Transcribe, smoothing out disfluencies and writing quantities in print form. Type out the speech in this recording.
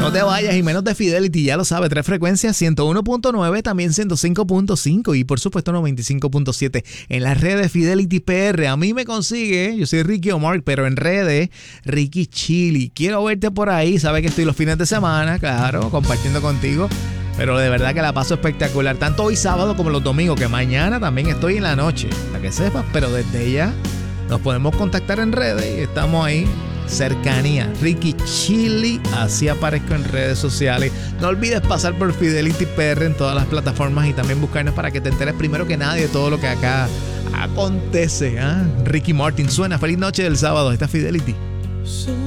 No te vayas, y menos de Fidelity, ya lo sabes, 3 frecuencias, 101.9, también 105.5 y por supuesto 95.7 en las redes Fidelity PR. A mí me consigue, yo soy Ricky Omar, pero en redes, Ricky Chili. Quiero verte por ahí, sabes que estoy los fines de semana, claro, compartiendo contigo. Pero de verdad que la paso espectacular, tanto hoy sábado como los domingos, que mañana también estoy en la noche, para que sepas, pero desde ya nos podemos contactar en redes y estamos ahí. Cercanía, Ricky Chili, así aparezco en redes sociales. No olvides pasar por Fidelity PR en todas las plataformas y también buscarnos para que te enteres primero que nadie de todo lo que acá acontece. Ricky Martin suena. Feliz noche del sábado, esta Fidelity.